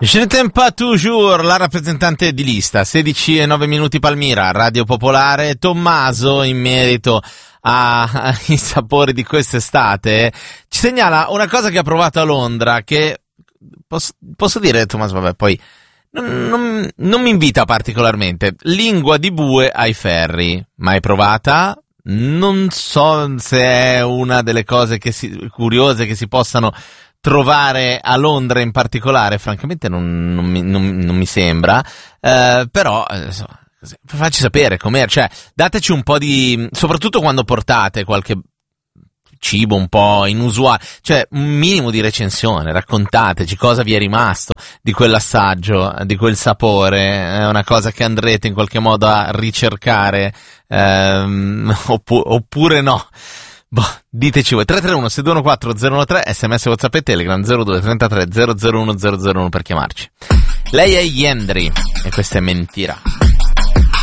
Je ne t'aime pas toujours, la rappresentante di lista, 16:09 Palmira, Radio Popolare. Tommaso, in merito ai sapori di quest'estate, ci segnala una cosa che ha provato a Londra, che posso dire, Tommaso, vabbè, poi non mi invita particolarmente. Lingua di bue ai ferri, mai provata? Non so se è una delle cose curiose che si possano trovare a Londra in particolare, francamente non mi sembra, però insomma, facci sapere com'è, cioè dateci un po' di, soprattutto quando portate qualche cibo un po' inusuale, cioè un minimo di recensione, raccontateci cosa vi è rimasto di quell'assaggio, di quel sapore, è una cosa che andrete in qualche modo a ricercare, oppure no. Boh, diteci voi. 331-614-013, sms, WhatsApp e Telegram 02-33 001 001 per chiamarci. Lei è Yendri e questa è Mentira.